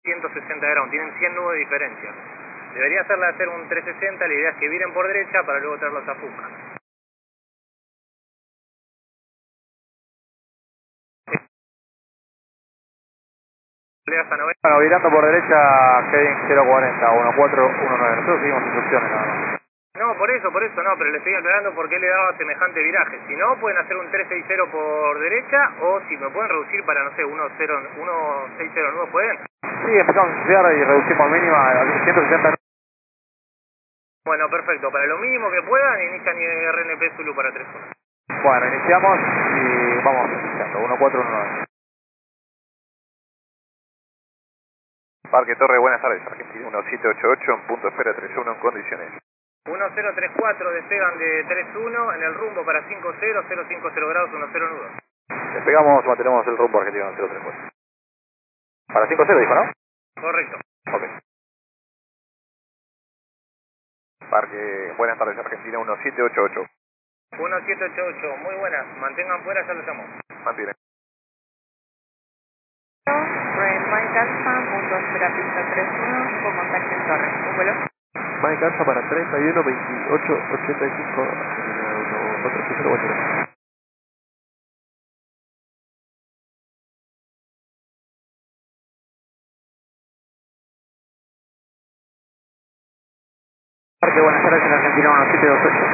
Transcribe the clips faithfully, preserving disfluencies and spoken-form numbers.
ciento sesenta grados, tienen cien nudos de diferencia. Debería hacerla hacer un trescientos sesenta, la idea es que viren por derecha para luego traerlos a Fuca. Bueno, virando por derecha, Kevin cero cuarenta, uno cuatro uno nueve. Nosotros seguimos instrucciones nada más. No, por eso, por eso no, pero le estoy aclarando por qué le daba semejante viraje. Si no, pueden hacer un trescientos sesenta por derecha, o si me pueden reducir para, no sé, uno sesenta nueve, ¿pueden? Sí, empezamos a estudiar y reducimos mínima a ciento sesenta. Bueno, perfecto. Para lo mínimo que puedan, inician R N P Zulu para tres uno. Bueno, iniciamos y vamos iniciando, uno cuatro uno nueve. Parque Torre, buenas tardes, Argentina uno siete ocho ocho, en punto de espera tres uno en condiciones. uno cero tres cuatro, despegan de tres uno en el rumbo para cinco cero, cero cinco cero grados, uno cero nudo. Despegamos, mantenemos el rumbo Argentina uno cero tres cuatro. Para cinco cero dijo, ¿no? Correcto. Ok. Parque, buenas tardes, Argentina uno siete ocho ocho. uno siete ocho ocho, muy buenas. Mantengan fuera, ya lo llamo. Mantiene. Mike Alfa, punto espera pista tres uno, con contacto en torre. ¿Un vuelo? Mike Alfa para treinta y uno veintiocho ochenta y cinco, cuatro ocho cero cuatro. Parque, buenas tardes, en Argentina uno siete dos ocho.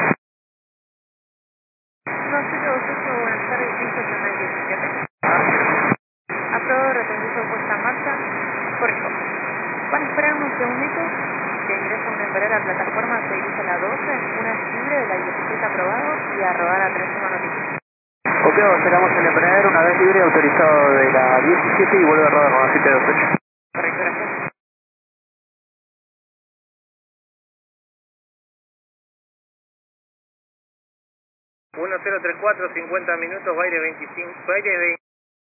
uno siete dos ocho, buenas tardes, cinco nueve diecisiete. Aprobado, retroceso puesta en marcha. Correcto. Van a esperar unos segunditos que ingresa un embraer a plataforma, se dirige a la doce, una es libre de la diecisiete aprobado y a rodar a tres uno noticia. Ok, sacamos el emprender, una vez libre, autorizado de la diecisiete y vuelve a rodar con la siete dos ocho. Correcto, gracias. uno cero tres cuatro, cincuenta minutos, baile veinticinco, baile